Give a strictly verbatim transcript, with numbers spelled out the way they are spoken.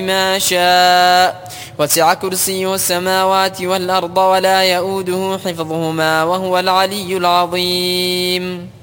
ما شاء وسع كرسيه السماوات والأرض ولا يؤوده حفظهما وهو العلي العظيم.